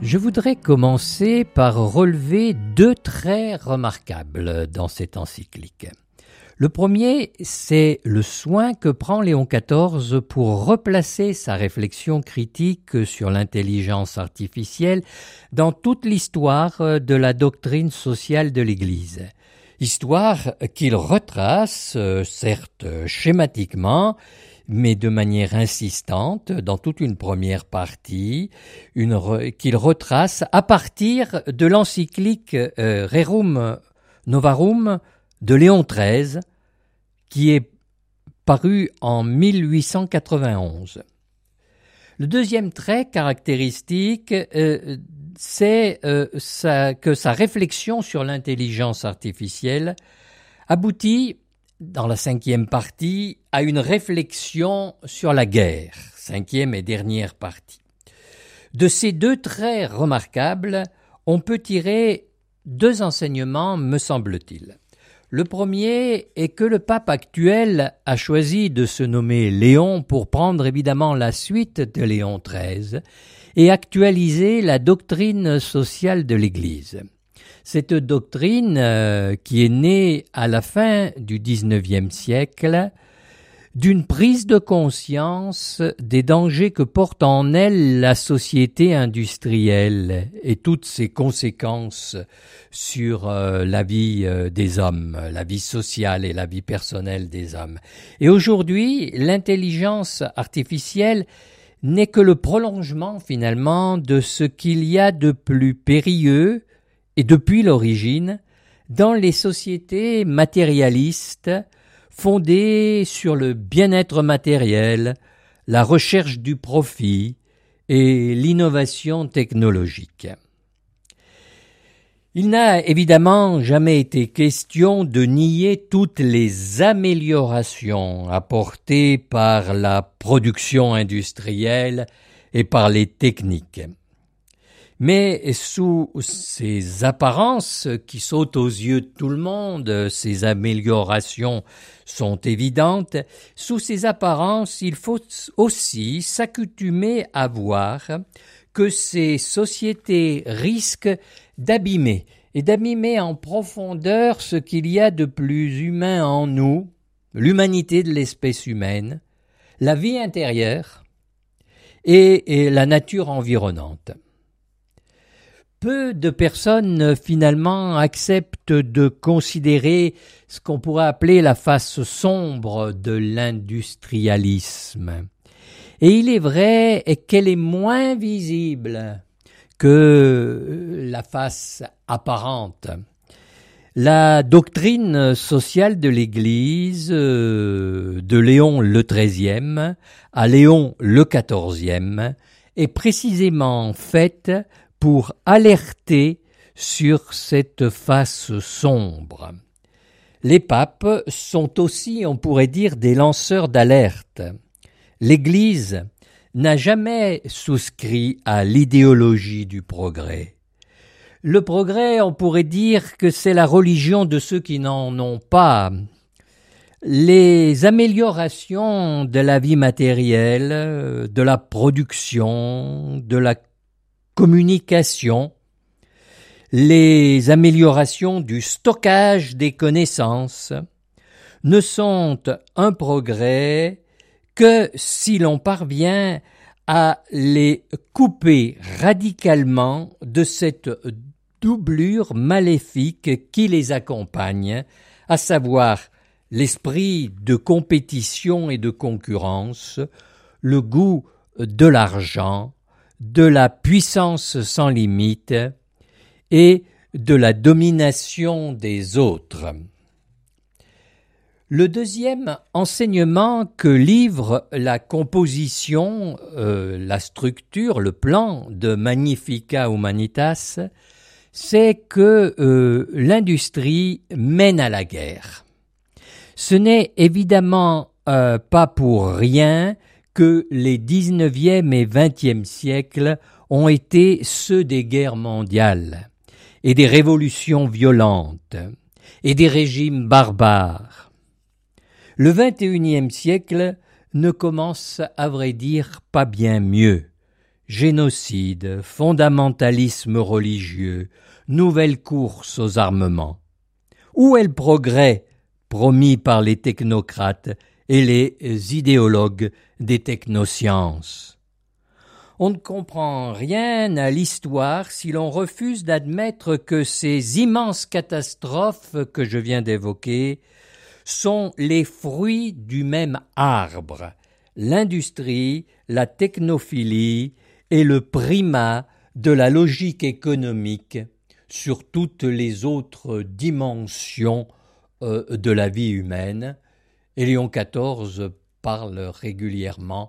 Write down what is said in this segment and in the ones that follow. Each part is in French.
Je voudrais commencer par relever deux traits remarquables dans cette encyclique. Le premier, c'est le soin que prend Léon XIV pour replacer sa réflexion critique sur l'intelligence artificielle dans toute l'histoire de la doctrine sociale de l'Église. Histoire qu'il retrace, certes schématiquement, mais de manière insistante, dans toute une première partie, qu'il retrace à partir de l'encyclique Rerum Novarum de Léon XIII, qui est paru en 1891. Le deuxième trait caractéristique, c'est que sa réflexion sur l'intelligence artificielle aboutit, dans la cinquième partie, à une réflexion sur la guerre, cinquième et dernière partie. De ces deux traits remarquables, on peut tirer deux enseignements, me semble-t-il. Le premier est que le pape actuel a choisi de se nommer Léon pour prendre évidemment la suite de Léon XIII et actualiser la doctrine sociale de l'Église. Cette doctrine qui est née à la fin du XIXe siècle d'une prise de conscience des dangers que porte en elle la société industrielle et toutes ses conséquences sur la vie des hommes, la vie sociale et la vie personnelle des hommes. Et aujourd'hui, l'intelligence artificielle n'est que le prolongement finalement de ce qu'il y a de plus périlleux et depuis l'origine dans les sociétés matérialistes fondée sur le bien-être matériel, la recherche du profit et l'innovation technologique. Il n'a évidemment jamais été question de nier toutes les améliorations apportées par la production industrielle et par les techniques. Mais sous ces apparences qui sautent aux yeux de tout le monde, ces améliorations sont évidentes, sous ces apparences, il faut aussi s'accoutumer à voir que ces sociétés risquent d'abîmer, et d'abîmer en profondeur ce qu'il y a de plus humain en nous, l'humanité de l'espèce humaine, la vie intérieure et la nature environnante. Peu de personnes finalement acceptent de considérer ce qu'on pourrait appeler la face sombre de l'industrialisme. Et il est vrai qu'elle est moins visible que la face apparente. La doctrine sociale de l'Église de Léon le XIIIe à Léon le XIVe est précisément faite pour alerter sur cette face sombre. Les papes sont aussi, on pourrait dire, des lanceurs d'alerte. L'Église n'a jamais souscrit à l'idéologie du progrès. Le progrès, on pourrait dire que c'est la religion de ceux qui n'en ont pas. Les améliorations de la vie matérielle, de la production, de la communication, les améliorations du stockage des connaissances ne sont un progrès que si l'on parvient à les couper radicalement de cette doublure maléfique qui les accompagne, à savoir l'esprit de compétition et de concurrence, le goût de l'argent, de la puissance sans limite et de la domination des autres. Le deuxième enseignement que livre la composition, la structure, le plan de Magnificat Humanitas, c'est que l'industrie mène à la guerre. Ce n'est évidemment pas pour rien que les 19e et 20e siècles ont été ceux des guerres mondiales et des révolutions violentes et des régimes barbares. Le 21e siècle ne commence à vrai dire pas bien mieux. génocide, fondamentalisme religieux, nouvelle course aux armements. Où est le progrès promis par les technocrates et les idéologues des technosciences? On ne comprend rien à l'histoire si l'on refuse d'admettre que ces immenses catastrophes que je viens d'évoquer sont les fruits du même arbre, l'industrie, la technophilie et le primat de la logique économique sur toutes les autres dimensions de la vie humaine. Et Léon XIV parle régulièrement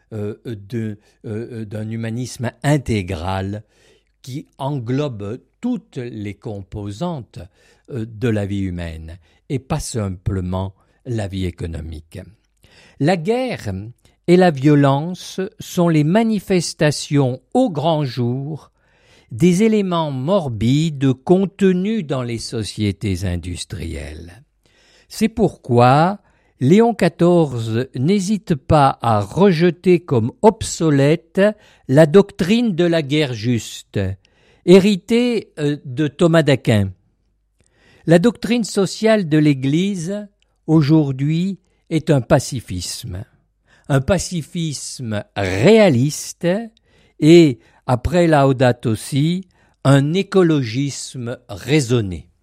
d'un humanisme intégral qui englobe toutes les composantes de la vie humaine et pas simplement la vie économique. La guerre et la violence sont les manifestations au grand jour des éléments morbides contenus dans les sociétés industrielles. C'est pourquoi Léon XIV n'hésite pas à rejeter comme obsolète la doctrine de la guerre juste, héritée de Thomas d'Aquin. La doctrine sociale de l'Église, aujourd'hui, est un pacifisme réaliste et, après Laudato Si, un écologisme raisonné.